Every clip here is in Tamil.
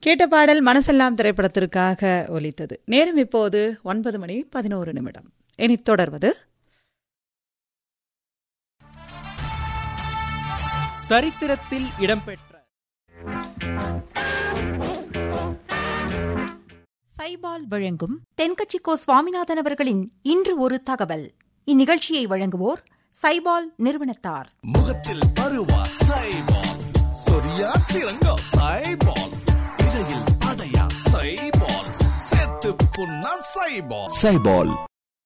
கேட்ட பாடல் மனசெல்லாம் திரைப்படத்திற்காக ஒலித்தது. நேரம் இப்போது 9:11. இனி தொடர்வது சரித்திரத்தில் இடம்பெற்ற சைபால் வழங்கும் தென்கட்சி கோ சுவாமிநாதன் அவர்களின் இன்று ஒரு தகவல். இந்நிகழ்ச்சியை வழங்குவோர் சைபால் நிறுவனத்தார். முகத்தில் பருவா சைபால், சொரியா சிறங்கா சைபால், இடையில் அடையா சைபால், சேத்து புண்ணா சைபால். சைபால்.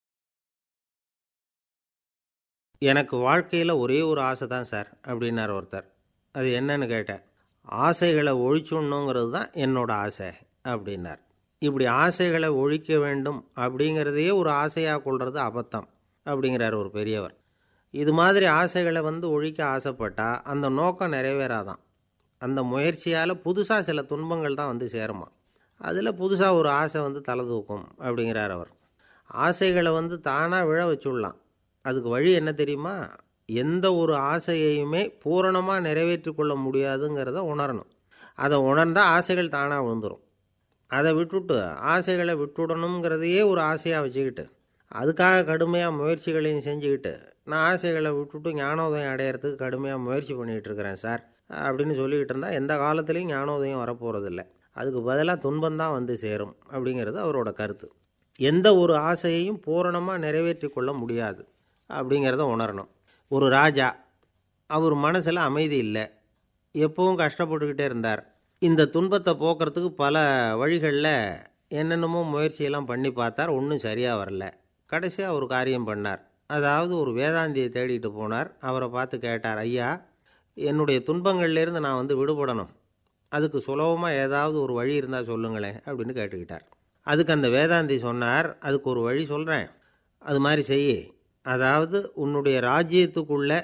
எனக்கு வாழ்க்கையில் ஒரே ஒரு ஆசை தான் சார் அப்படின்னார் ஒருத்தர். அது என்னன்னு கேட்டேன். ஆசைகளை ஒழிச்சுடணுங்கிறது தான் என்னோட ஆசை அப்படின்னார். இப்படி ஆசைகளை ஒழிக்க வேண்டும் அப்படிங்கிறதையே ஒரு ஆசையாக கொள்வது அபத்தம் அப்படிங்கிறார் ஒரு பெரியவர். இது மாதிரி ஆசைகளை ஒழிக்க ஆசைப்பட்டால் அந்த நோக்கம் நிறைவேறாதான். அந்த முயற்சியால் புதுசாக சில துன்பங்கள் தான் சேருமா. அதில் புதுசாக ஒரு ஆசை தலை தூக்கும் அப்படிங்கிறார் அவர். ஆசைகளை தானாக விழ வச்சுடலாம். அதுக்கு வழி என்ன தெரியுமா? எந்த ஒரு ஆசையையுமே பூரணமாக நிறைவேற்றி கொள்ள முடியாதுங்கிறத உணரணும். அதை உணர்ந்தால் ஆசைகள் தானாக விழுந்துடும். அதை விட்டுட்டு ஆசைகளை விட்டுடணுங்கிறதையே ஒரு ஆசையாக வச்சுக்கிட்டு அதுக்காக கடுமையாக முயற்சிகளையும் செஞ்சுக்கிட்டு நான் ஆசைகளை விட்டுட்டு ஞானோதயம் அடையிறதுக்கு கடுமையாக முயற்சி பண்ணிகிட்டு இருக்கிறேன் சார் அப்படின்னு சொல்லிக்கிட்டு இருந்தால் எந்த காலத்துலேயும் ஞானோதயம் வரப்போகிறதில்ல. அதுக்கு பதிலாக துன்பந்தான் சேரும் அப்படிங்கிறது அவரோட கருத்து. எந்த ஒரு ஆசையையும் பூரணமாக நிறைவேற்றி கொள்ள முடியாது அப்படிங்கிறத உணரணும். ஒரு ராஜா, அவர் மனசில் அமைதி இல்லை, எப்பவும் கஷ்டப்பட்டுக்கிட்டே இருந்தார். இந்த துன்பத்தை போக்குறதுக்கு பல வழிகளில் என்னென்னமோ முயற்சியெல்லாம் பண்ணி பார்த்தார். ஒன்றும் சரியாக வரல. கடைசியாக ஒரு காரியம் பண்ணார். அதாவது ஒரு வேதாந்தியை தேடிட்டு போனார். அவரை பார்த்து கேட்டார், ஐயா, என்னுடைய துன்பங்கள்லேருந்து நான் விடுபடணும், அதுக்கு சுலபமாக ஏதாவது ஒரு வழி இருந்தால் சொல்லுங்களேன் அப்படின்னு கேட்டுக்கிட்டார். அதுக்கு அந்த வேதாந்தி சொன்னார், அதுக்கு ஒரு வழி சொல்கிறேன், அது மாதிரி செய். அதாவது உன்னுடைய ராஜ்யத்துக்குள்ளே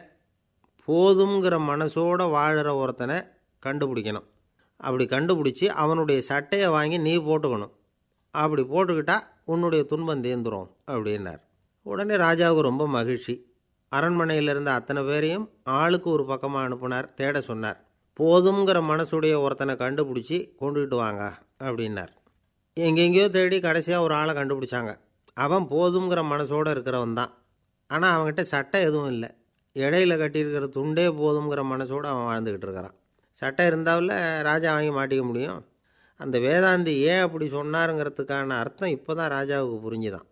போதுங்கிற மனசோடு வாழுற ஒருத்தனை கண்டுபிடிக்கணும். அப்படி கண்டுபிடிச்சி அவனுடைய சட்டையை வாங்கி நீ போட்டுக்கணும். அப்படி போட்டுக்கிட்டா உன்னுடைய துன்பம் தீர்ந்துடும் அப்படின்னார். உடனே ராஜாவுக்கு ரொம்ப மகிழ்ச்சி. அரண்மனையில் இருந்த அத்தனை பேரையும் ஆளுக்கு ஒரு பக்கமாக அனுப்புனார். தேட சொன்னார். போதுங்கிற மனசுடைய ஒருத்தனை கண்டுபிடிச்சி கொண்டுகிட்டு வாங்க அப்படின்னார். எங்கெங்கேயோ தேடி கடைசியாக ஒரு ஆளை கண்டுபிடிச்சாங்க. அவன் போதுங்கிற மனசோடு இருக்கிறவன் தான். ஆனால் அவன்கிட்ட சட்டை எதுவும் இல்லை. இடையில கட்டியிருக்கிற துண்டே போதுங்கிற மனசோடு அவன் வாழ்ந்துக்கிட்டு இருக்கிறான். சட்டை இருந்தாவில் ராஜா வாங்கி மாட்டிக்க முடியும். அந்த வேதாந்தி ஏன் அப்படி சொன்னாருங்கிறதுக்கான அர்த்தம் இப்போ தான் ராஜாவுக்கு புரிஞ்சுதான்.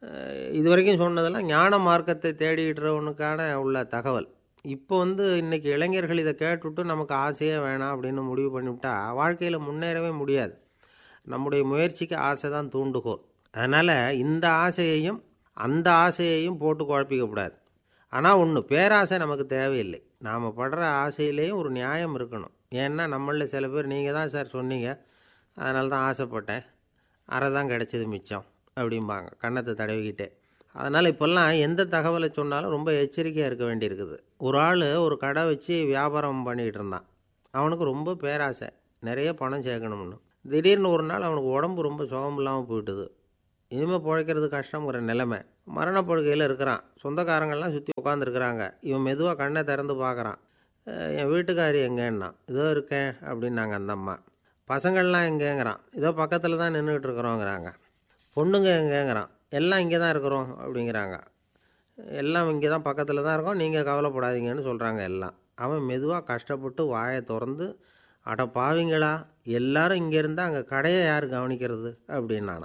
இது வரைக்கும் சொன்னதெல்லாம் ஞான மார்க்கத்தை தேடிக்கிறவனுக்கான உள்ள தகவல். இப்போ இன்றைக்கி இளைஞர்கள் இதை கேட்டுவிட்டு நமக்கு ஆசையே வேணாம் அப்படின்னு முடிவு பண்ணிவிட்டா வாழ்க்கையில் முன்னேறவே முடியாது. நம்முடைய முயற்சிக்கு ஆசை தான் தூண்டுகோல். அதனால் இந்த ஆசையையும் அந்த ஆசையையும் போட்டு குழப்பிக்கக்கூடாது. ஆனால் ஒன்று, பேராசை நமக்கு தேவையில்லை. நாம் படுற ஆசையிலேயும் ஒரு நியாயம் இருக்கணும். ஏன்னா நம்மளில் சில பேர், நீங்கள் தான் சார் சொன்னீங்க, அதனால தான் ஆசைப்பட்டேன், அரை தான் கிடச்சிது மிச்சம் அப்படிம்பாங்க கன்னத்தை தடவிக்கிட்டே. அதனால் இப்போல்லாம் எந்த தகவலை சொன்னாலும் ரொம்ப எச்சரிக்கையாக இருக்க வேண்டியிருக்குது. ஒரு ஆள் ஒரு கடை வச்சு வியாபாரம் பண்ணிக்கிட்டு இருந்தான். அவனுக்கு ரொம்ப பேராசை, நிறைய பணம் சேர்க்கணும்னு. திடீர்னு ஒரு நாள் அவனுக்கு உடம்பு ரொம்ப சுகம் இல்லாமல் போயிட்டுது. இனிமேல் பிழைக்கிறது கஷ்டங்கிற நிலைமை. மரணப்படுக்கையில் இருக்கிறான். சொந்தக்காரங்கள்லாம் சுற்றி உட்காந்துருக்குறாங்க. இவன் மெதுவாக கண்ணை திறந்து பார்க்குறான். என் வீட்டுக்காரி எங்கேன்னா, இதோ இருக்கேன் அப்படின்னாங்க அந்த அம்மா. பசங்கள்லாம் எங்கேங்கிறான். இதோ பக்கத்தில் தான் நின்றுக்கிட்டு இருக்கிறோங்கிறாங்க. பொண்ணுங்க எங்கேங்கிறான். எல்லாம் இங்கே தான் இருக்கிறோம் அப்படிங்கிறாங்க. எல்லாம் இங்கே தான் பக்கத்தில் தான் இருக்கோம், நீங்கள் கவலைப்படாதீங்கன்னு சொல்கிறாங்க எல்லாம். அவன் மெதுவாக கஷ்டப்பட்டு வாயை திறந்து, அட பாவிங்களா, எல்லாரும் இங்கே இருந்தால் அங்கே கடையை யார் கவனிக்கிறது அப்படின்னானா.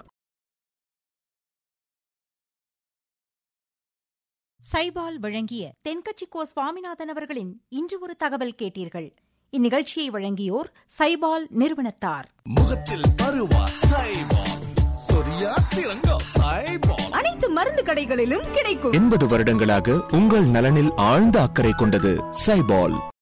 சைபால் வழங்கிய தென்கட்சி கோ சுவாமிநாதன் அவர்களின் இன்று ஒரு தகவல் கேட்டீர்கள். இந்நிகழ்ச்சியை வழங்கியோர் சைபால் நிறுவனத்தார். முகத்தில் பருவா சைபால், சொரியா சிறங்கா சைபால். அனைத்து மருந்து கடைகளிலும் கிடைக்கும். 80 வருடங்களாக உங்கள் நலனில் ஆழ்ந்த அக்கறை கொண்டது சைபால்.